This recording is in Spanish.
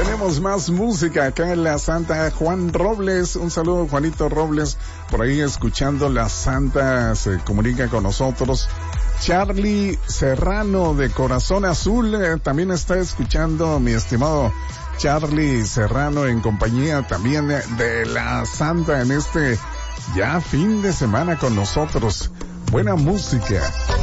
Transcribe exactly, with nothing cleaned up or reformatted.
Tenemos más música acá en la Santa. Juan Robles, un saludo, Juanito Robles, por ahí escuchando la Santa, se comunica con nosotros. Charlie Serrano de Corazón Azul, eh, también está escuchando, mi estimado Charlie Serrano, en compañía también de, de la Santa en este ya fin de semana con nosotros. Buena música.